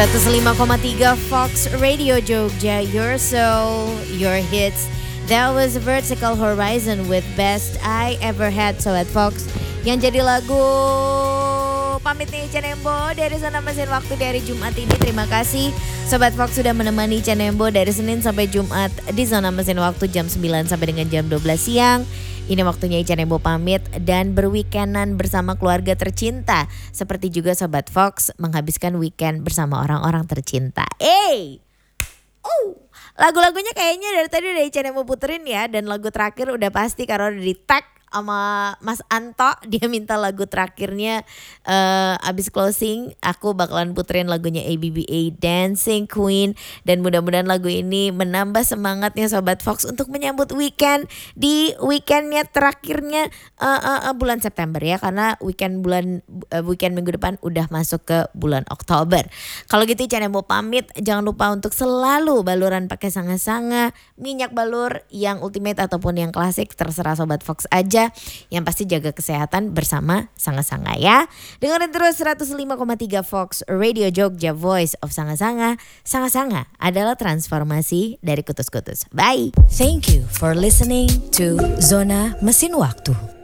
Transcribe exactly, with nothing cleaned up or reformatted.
seratus lima koma tiga Fox Radio Jogja, your soul, your hits. That was Vertical Horizon with Best I Ever Had, Sobat Fox. Yang jadi lagu pamit nih Canembo dari Zona Mesin Waktu dari Jumat ini. Terima kasih Sobat Fox sudah menemani Canembo dari Senin sampai Jumat di Zona Mesin Waktu jam sembilan sampai dengan jam dua belas siang. Ini waktunya Canembo pamit dan berweekendan bersama keluarga tercinta. Seperti juga Sobat Fox menghabiskan weekend bersama orang-orang tercinta. Eh, oh, lagu-lagunya kayaknya dari tadi udah Canembo puterin ya. Dan lagu terakhir udah pasti karena udah di tag sama Mas Anto, dia minta lagu terakhirnya uh, abis closing aku bakalan puterin lagunya A B B A Dancing Queen. Dan mudah-mudahan lagu ini menambah semangatnya Sobat Fox untuk menyambut weekend di weekendnya terakhirnya uh, uh, uh, bulan September ya, karena weekend bulan uh, weekend minggu depan udah masuk ke bulan Oktober. Kalau gitu Canembo pamit, jangan lupa untuk selalu baluran pakai sanga-sanga, minyak balur yang ultimate ataupun yang klasik terserah Sobat Fox aja. Yang pasti jaga kesehatan bersama Sanga-Sanga ya. Dengerin terus seratus lima koma tiga Fox Radio Jogja, Voice of Sanga-Sanga. Sanga-Sanga adalah transformasi dari kutus-kutus. Bye. Thank you for listening to Zona Mesin Waktu.